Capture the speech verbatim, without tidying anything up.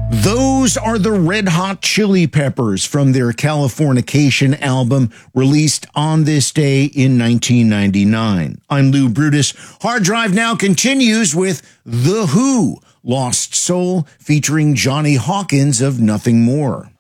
Those are the Red Hot Chili Peppers from their Californication album released on this day in nineteen ninety-nine. I'm Lou Brutus. Hard Drive now continues with The Who, Lost Soul, featuring Johnny Hawkins of Nothing More.